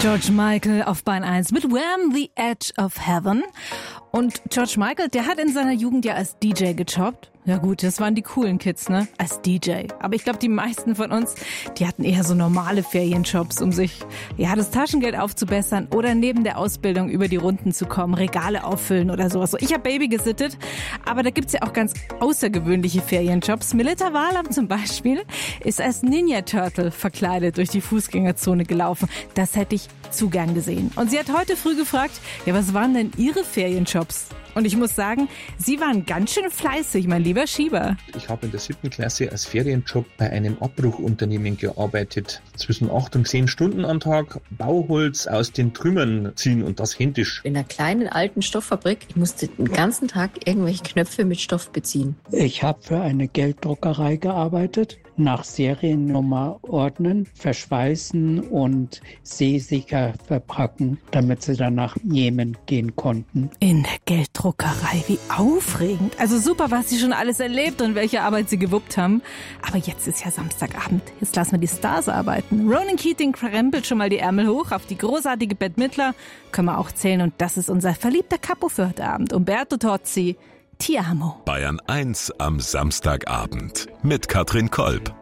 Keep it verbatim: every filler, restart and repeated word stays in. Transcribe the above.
George Michael auf Bahn eins mit Wham! The Edge of Heaven. Und George Michael, der hat in seiner Jugend ja als D J gejobbt. Ja gut, das waren die coolen Kids, ne? Als D J. Aber ich glaube, die meisten von uns, die hatten eher so normale Ferienjobs, um sich ja das Taschengeld aufzubessern oder neben der Ausbildung über die Runden zu kommen, Regale auffüllen oder sowas. So, ich habe Baby gesittet, aber da gibt's ja auch ganz außergewöhnliche Ferienjobs. Melita Walam zum Beispiel ist als Ninja Turtle verkleidet durch die Fußgängerzone gelaufen. Das hätte ich zu gern gesehen. Und sie hat heute früh gefragt, ja, was waren denn ihre Ferienjobs? Und ich muss sagen, sie waren ganz schön fleißig, mein lieber Schieber. Ich habe in der siebten Klasse als Ferienjob bei einem Abbruchunternehmen gearbeitet. Zwischen acht und zehn Stunden am Tag Bauholz aus den Trümmern ziehen und das händisch. In einer kleinen alten Stofffabrik. Ich musste den ganzen Tag irgendwelche Knöpfe mit Stoff beziehen. Ich habe für eine Gelddruckerei gearbeitet. Nach Seriennummer ordnen, verschweißen und seesicher verpacken, damit sie dann nach Jemen gehen konnten. In der Gelddruckerei, wie aufregend. Also super, was sie schon alles erlebt und welche Arbeit sie gewuppt haben. Aber jetzt ist ja Samstagabend. Jetzt lassen wir die Stars arbeiten. Ronan Keating krempelt schon mal die Ärmel hoch auf die großartige Bette Midler. Können wir auch zählen. Und das ist unser verliebter Capo für heute Abend. Umberto Tozzi. Ti amo. Bayern eins am Samstagabend mit Katrin Kolb.